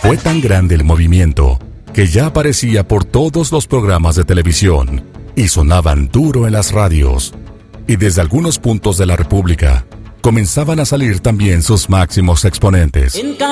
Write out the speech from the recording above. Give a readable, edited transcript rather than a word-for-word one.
Fue tan grande el movimiento que ya aparecía por todos los programas de televisión y sonaban duro en las radios. Y desde algunos puntos de la República comenzaban a salir también sus máximos exponentes.